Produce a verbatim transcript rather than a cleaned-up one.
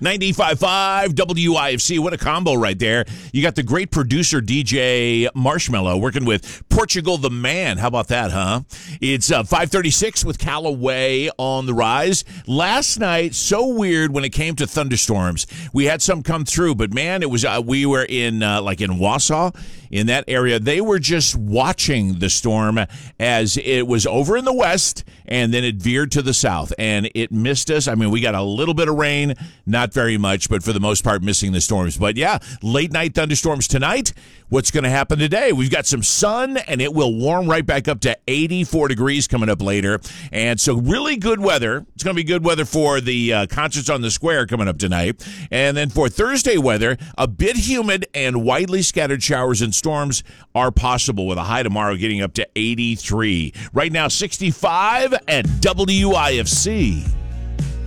ninety-five point five W I F C. What a combo right there. You got the great producer D J Marshmallow working with Portugal the Man. How about that, huh? It's uh, five thirty-six with Callaway on the rise. Last night, so weird when it came to thunderstorms. We had some come through, but man, it was uh, we were in uh, like in Wausau, in that area. They were just watching the storm as it was over in the west, and then it veered to the south, and it missed us. I mean, we got a little bit of rain, not very much, but for the most part, missing the storms. But yeah, late night thunderstorms tonight. What's going to happen today? We've got some sun, and it will warm right back up to eighty-four degrees coming up later. And so really good weather. It's going to be good weather for the uh, concerts on the square coming up tonight. And then for Thursday weather, a bit humid and widely scattered showers and storms are possible, with a high tomorrow getting up to eighty-three. Right now, sixty-five at W I F C.